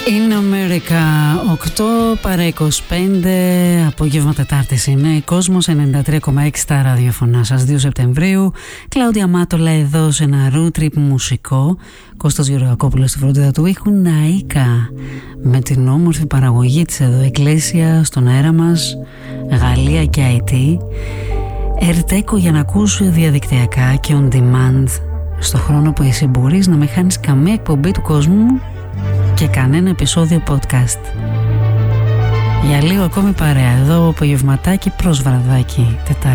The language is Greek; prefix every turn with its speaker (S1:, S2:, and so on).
S1: In America, 8 παρά 25, απόγευμα Τετάρτης είναι, Κόσμος 93,6 στα ραδιοφωνά σας, 2 Σεπτεμβρίου. Κλάουδια Μάτολα εδώ σε ένα road trip μουσικό. Κώστας Γεωργακόπουλος στη φροντίδα του ήχου. Ναΐκα με την όμορφη παραγωγή της εδώ εκκλέσια στον αέρα μας, Γαλλία και Αϊτή. Ερτέκο για να ακούς διαδικτυακά και on demand στο χρόνο που εσύ μπορείς να με χάνεις καμία εκπομπή του κόσμου και κανένα επεισόδιο podcast. Για λίγο ακόμη παρέα εδώ, απογευματάκι προς βραδάκι, Τετάρτη.